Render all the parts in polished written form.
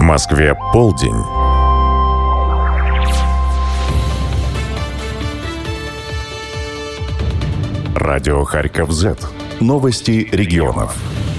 Москве полдень. Радио Харьков Z. Новости регионов.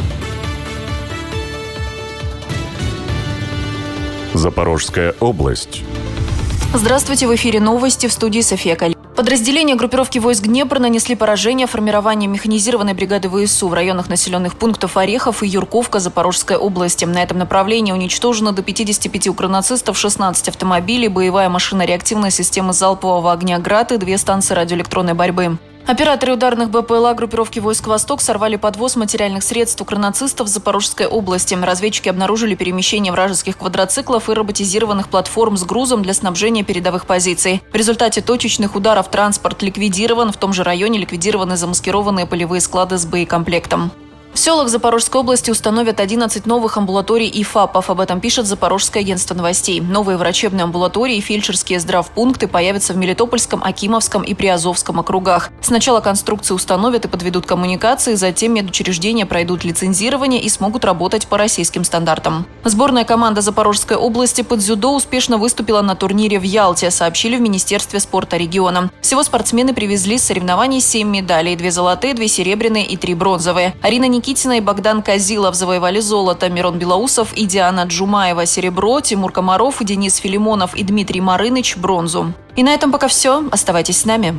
Запорожская область. Здравствуйте, в эфире новости, в студии София Каль. Подразделения группировки войск Днепр нанесли поражение формированием механизированной бригады ВСУ в районах населенных пунктов Орехов и Юрковка Запорожской области. На этом направлении уничтожено до 55 укронацистов, 16 автомобилей, боевая машина реактивной системы залпового огня «Град» и 2 станции радиоэлектронной борьбы. Операторы ударных БПЛА группировки войск «Восток» сорвали подвоз материальных средств укронацистов в Запорожской области. Разведчики обнаружили перемещение вражеских квадроциклов и роботизированных платформ с грузом для снабжения передовых позиций. В результате точечных ударов транспорт ликвидирован. В том же районе ликвидированы замаскированные полевые склады с боекомплектом. В селах Запорожской области установят 11 новых амбулаторий и ФАПов. Об этом пишет Запорожское агентство новостей. Новые врачебные амбулатории и фельдшерские здравпункты появятся в Мелитопольском, Акимовском и Приазовском округах. Сначала конструкции установят и подведут коммуникации, затем медучреждения пройдут лицензирование и смогут работать по российским стандартам. Сборная команда Запорожской области по дзюдо успешно выступила на турнире в Ялте, сообщили в Министерстве спорта региона. Всего спортсмены привезли с соревнований 7 медалей – 2 золотые, 2 серебряные и 3 бронзовые. Арина Никитина и Богдан Козилов завоевали золото, Мирон Белоусов и Диана Джумаева – серебро, Тимур Комаров, Денис Филимонов и Дмитрий Марыныч – бронзу. И на этом пока все. Оставайтесь с нами.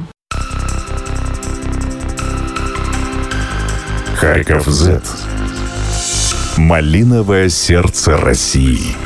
Харьков Z. Малиновое сердце России.